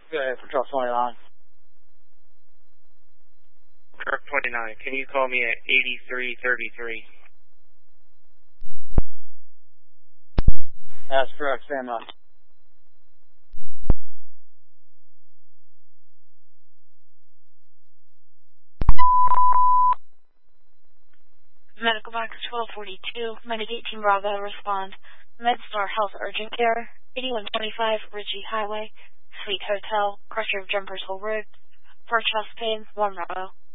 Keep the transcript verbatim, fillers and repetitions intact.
Good, for truck twenty-nine. Truck twenty-nine, can you call me at eighty-three thirty-three? That's correct, stand by. Medical box twelve forty-two, Medic eighteen Bravo, respond. MedStar Health Urgent Care, eighty-one twenty-five Ritchie Highway, Suite Hotel, Crusher of Jumpers Hill Road, for chest pain, one Bravo.